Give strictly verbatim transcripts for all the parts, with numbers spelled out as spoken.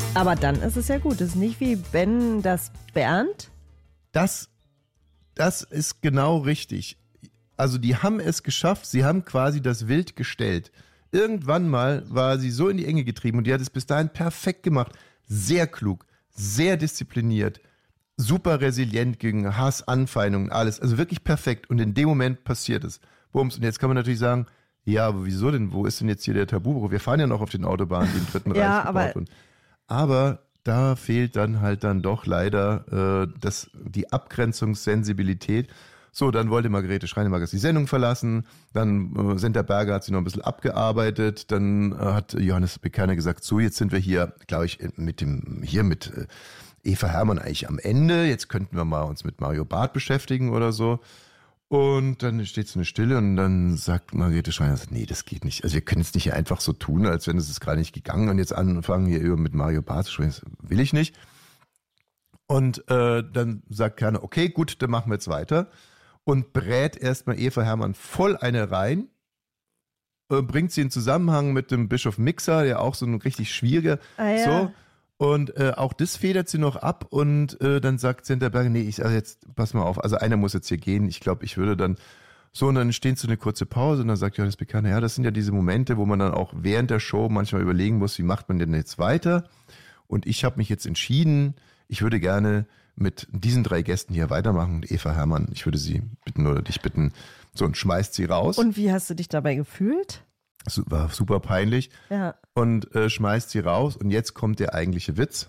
Aber dann ist es ja gut. Es ist nicht wie Ben das Bernd. Das, das ist genau richtig. Also die haben es geschafft, sie haben quasi das Wild gestellt. Irgendwann mal war sie so in die Enge getrieben und die hat es bis dahin perfekt gemacht. Sehr klug, sehr diszipliniert, super resilient gegen Hass, Anfeindungen, alles. Also wirklich perfekt. Und in dem Moment passiert es. Bums. Und jetzt kann man natürlich sagen, ja, aber wieso denn? Wo ist denn jetzt hier der Tabubruch? Wir fahren ja noch auf den Autobahnen, die im Dritten Ja, Reich aber gebaut wurden. Aber da fehlt dann halt dann doch leider äh, das, die Abgrenzungssensibilität. So, dann wollte Margarete Schreinemakers die Sendung verlassen, dann äh, Senta Berger hat sie noch ein bisschen abgearbeitet, dann äh, hat Johannes Bekerner gesagt, so, jetzt sind wir hier, glaube ich, mit dem, hier mit äh, Eva Herrmann eigentlich am Ende, jetzt könnten wir mal uns mit Mario Barth beschäftigen oder so. Und dann steht so eine Stille und dann sagt Margarete Schreiner, nee, das geht nicht. Also wir können es nicht hier einfach so tun, als wenn es ist gerade nicht gegangen und jetzt anfangen hier über mit Mario Barth zu sprechen. Das will ich nicht. Und äh, dann sagt Kerner, okay, gut, dann machen wir jetzt weiter. Und brät erstmal Eva Herrmann voll eine rein, äh, bringt sie in Zusammenhang mit dem Bischof Mixer, der auch so ein richtig schwieriger, ah, ja. so. Und äh, auch das federt sie noch ab und äh, dann sagt Senta Berger, nee, ich sage jetzt, pass mal auf, also einer muss jetzt hier gehen, ich glaube, ich würde dann, so und dann entsteht so eine kurze Pause und dann sagt Johannes Bekerner, ja, das sind ja diese Momente, wo man dann auch während der Show manchmal überlegen muss, wie macht man denn jetzt weiter? Und ich habe mich jetzt entschieden, ich würde gerne mit diesen drei Gästen hier weitermachen. Und Eva Herrmann, ich würde sie bitten oder dich bitten, so und schmeißt sie raus. Und wie hast du dich dabei gefühlt? War super peinlich. Ja. Und äh, schmeißt sie raus. Und jetzt kommt der eigentliche Witz.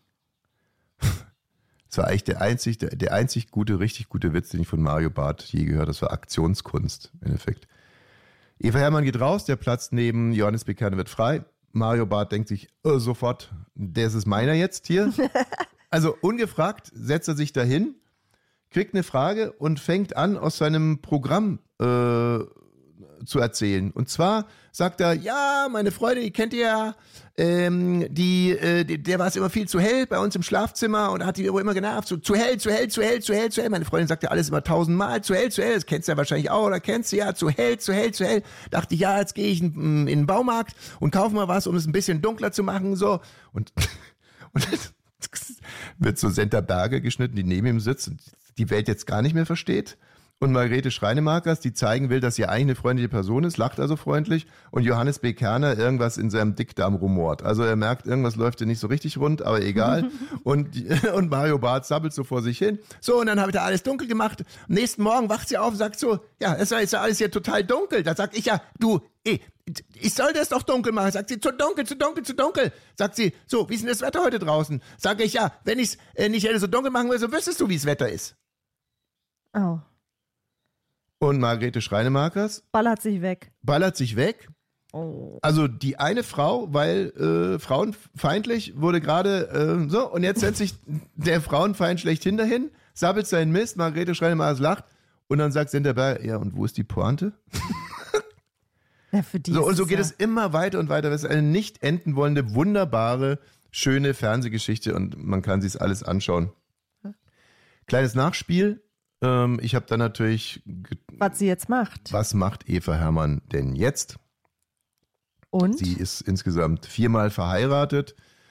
Das war eigentlich der einzig, der, der einzig gute, richtig gute Witz, den ich von Mario Barth je gehört habe. Das war Aktionskunst im Endeffekt. Eva Herrmann geht raus, der Platz neben Johannes Bekerner wird frei. Mario Barth denkt sich äh, sofort, der ist meiner jetzt hier. Also ungefragt setzt er sich dahin, kriegt eine Frage und fängt an, aus seinem Programm äh, zu erzählen. Und zwar sagt er, ja, meine Freundin, die kennt ihr ja, ähm, die, äh, die, der war es immer viel zu hell bei uns im Schlafzimmer und hat die immer genervt, so zu hell, zu hell, zu hell, zu hell, zu hell. Meine Freundin sagt ja alles immer tausendmal, zu hell, zu hell, das kennst du ja wahrscheinlich auch, oder kennst du ja, zu hell, zu hell, zu hell. Dachte ich, ja, jetzt gehe ich in, in den Baumarkt und kaufe mal was, um es ein bisschen dunkler zu machen, so. Und, und wird so Senta Berger geschnitten, die neben ihm sitzt und die Welt jetzt gar nicht mehr versteht. Und Margarete Schreinemakers, die zeigen will, dass sie eigentlich eine freundliche Person ist, lacht also freundlich. Und Johannes Bekerner irgendwas in seinem Dickdarm rumort. Also er merkt, irgendwas läuft hier nicht so richtig rund, aber egal. und, und Mario Barth sabbelt so vor sich hin. So, und dann habe ich da alles dunkel gemacht. Am nächsten Morgen wacht sie auf und sagt so, ja, es ist ja alles hier total dunkel. Da sag ich ja, du, ey, ich soll das doch dunkel machen. Sagt sie, zu dunkel, zu dunkel, zu dunkel. Sagt sie, so, wie ist denn das Wetter heute draußen? Sag ich, ja, wenn ich es äh, nicht hätte so dunkel machen will, so wüsstest du, wie das Wetter ist. Oh. Und Margarete Schreinemakers Ballert sich weg. Ballert sich weg. Oh. Also die eine Frau, weil äh, frauenfeindlich, wurde gerade äh, so, und jetzt setzt sich der Frauenfeind schlechthin dahin, sabbelt seinen Mist, Margarete Schreinemakers lacht und dann sagt Senta Berger, ja, und wo ist die Pointe? Ja, für die so, und so ist geht ja es immer weiter und weiter. Das ist eine nicht enden wollende, wunderbare, schöne Fernsehgeschichte und man kann sich alles anschauen. Kleines Nachspiel. Ähm, ich habe dann natürlich... Ge- was sie jetzt macht. Was macht Eva Herrmann denn jetzt? Und? Sie ist insgesamt viermal verheiratet,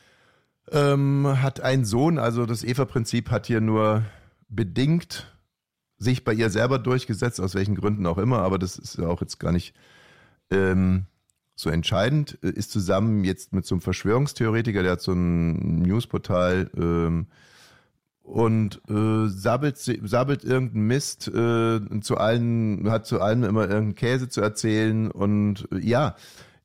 ähm, hat einen Sohn, also das Eva-Prinzip hat hier nur bedingt sich bei ihr selber durchgesetzt, aus welchen Gründen auch immer, aber das ist ja auch jetzt gar nicht ähm, so entscheidend, ist zusammen jetzt mit so einem Verschwörungstheoretiker, der hat so ein Newsportal ähm, und äh, sabbelt, sabbelt irgendeinen Mist, äh, zu allen, hat zu allem immer irgendeinen Käse zu erzählen und äh, ja,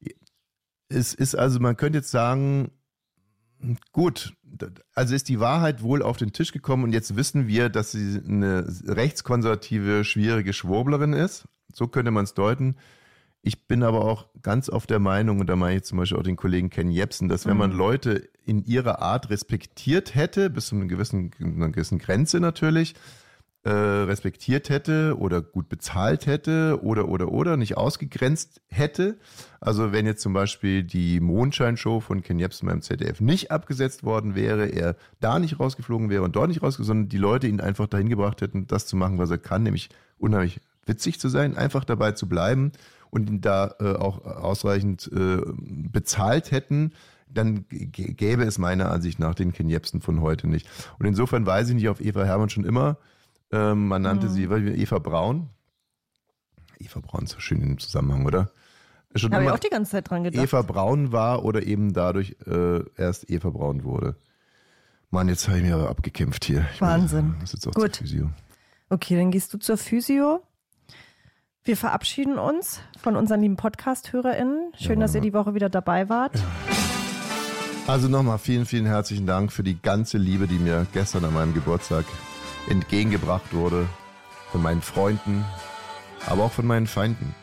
es ist also, man könnte jetzt sagen, gut, also ist die Wahrheit wohl auf den Tisch gekommen und jetzt wissen wir, dass sie eine rechtskonservative, schwierige Schwurblerin ist. So könnte man es deuten. Ich bin aber auch ganz auf der Meinung, und da meine ich zum Beispiel auch den Kollegen Ken Jebsen, dass wenn man Leute in ihrer Art respektiert hätte, bis zu einer gewissen, einer gewissen Grenze natürlich, äh, respektiert hätte oder gut bezahlt hätte oder, oder, oder nicht ausgegrenzt hätte. Also wenn jetzt zum Beispiel die Mondscheinshow von Ken Jebsen beim Z D F nicht abgesetzt worden wäre, er da nicht rausgeflogen wäre und dort nicht rausgeflogen, sondern die Leute ihn einfach dahin gebracht hätten, das zu machen, was er kann, nämlich unheimlich witzig zu sein, einfach dabei zu bleiben und ihn da äh, auch ausreichend äh, bezahlt hätten, dann g- gäbe es meiner Ansicht nach den Ken Jebsen von heute nicht. Und insofern weise ich nicht auf Eva Hermann schon immer. Ähm, man nannte mhm. sie Eva Braun. Eva Braun ist so schön im Zusammenhang, oder? Habe ich auch die ganze Zeit dran gedacht. Eva Braun war oder eben dadurch äh, erst Eva Braun wurde. Mann, jetzt habe ich mir aber abgekämpft hier. Ich Wahnsinn. Muss jetzt auch Gut. zur Physio. Okay, dann gehst du zur Physio. Wir verabschieden uns von unseren lieben Podcast-HörerInnen. Schön, ja, dass ihr die Woche wieder dabei wart. Ja. Also nochmal vielen, vielen herzlichen Dank für die ganze Liebe, die mir gestern an meinem Geburtstag entgegengebracht wurde. Von meinen Freunden, aber auch von meinen Feinden.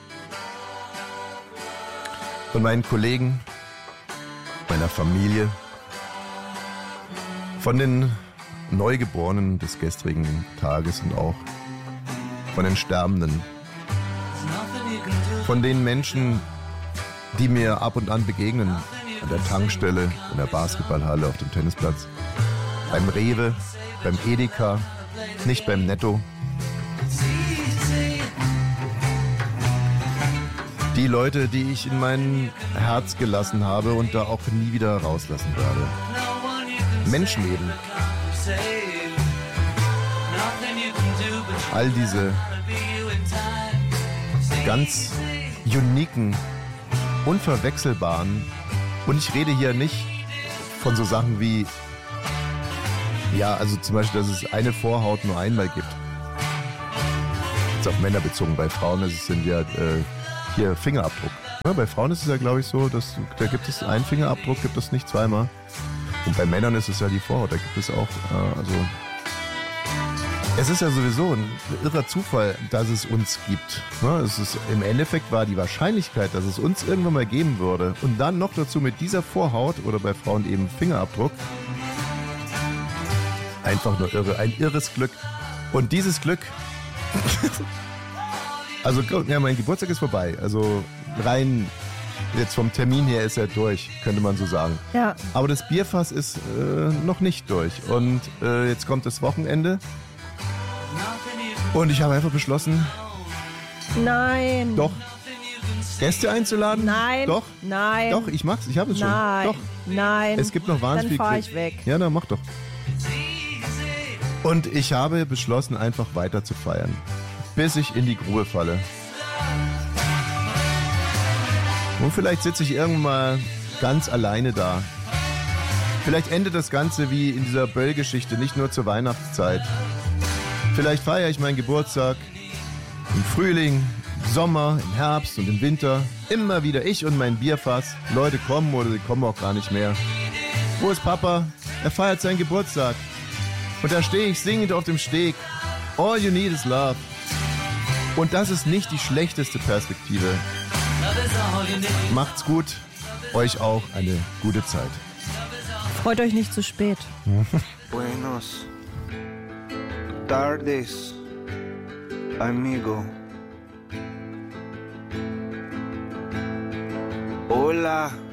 Von meinen Kollegen, meiner Familie, von den Neugeborenen des gestrigen Tages und auch von den Sterbenden. Von den Menschen, die mir ab und an begegnen, an der Tankstelle, in der Basketballhalle, auf dem Tennisplatz, beim Rewe, beim Edeka, nicht beim Netto. Die Leute, die ich in mein Herz gelassen habe und da auch nie wieder rauslassen werde. Menschenleben. All diese ganz uniken, unverwechselbaren, und ich rede hier nicht von so Sachen wie, ja, also zum Beispiel, dass es eine Vorhaut nur einmal gibt. Jetzt auf Männer bezogen, bei Frauen ist es sind ja äh, hier Fingerabdruck. Ja, bei Frauen ist es ja, glaube ich, so, dass da gibt es einen Fingerabdruck, gibt es nicht zweimal. Und bei Männern ist es ja die Vorhaut, da gibt es auch, äh, also es ist ja sowieso ein irrer Zufall, dass es uns gibt. Ne? Es ist, im Endeffekt war die Wahrscheinlichkeit, dass es uns irgendwann mal geben würde und dann noch dazu mit dieser Vorhaut oder bei Frauen eben Fingerabdruck, einfach nur irre, ein irres Glück. Und dieses Glück, also ja, mein Geburtstag ist vorbei, also rein jetzt vom Termin her ist er durch, könnte man so sagen. Ja. Aber das Bierfass ist äh, noch nicht durch und äh, jetzt kommt das Wochenende. Und ich habe einfach beschlossen, nein. Doch, Gäste einzuladen. Nein. Doch. Nein. Doch, ich mach's, ich habe es schon. Nein. Doch. Nein. Es gibt noch wahnsinnig Dann fahr viel. ich weg. Ja, dann mach doch. Und ich habe beschlossen, einfach weiter zu feiern, bis ich in die Grube falle. Und vielleicht sitze ich irgendwann mal ganz alleine da. Vielleicht endet das Ganze wie in dieser Böll-Geschichte, nicht nur zur Weihnachtszeit. Vielleicht feiere ich meinen Geburtstag im Frühling, im Sommer, im Herbst und im Winter. Immer wieder ich und mein Bierfass. Leute kommen oder sie kommen auch gar nicht mehr. Wo ist Papa? Er feiert seinen Geburtstag. Und da stehe ich singend auf dem Steg. All you need is love. Und das ist nicht die schlechteste Perspektive. Macht's gut. Euch auch eine gute Zeit. Freut euch nicht zu spät. Buenos tardes, amigo. Hola.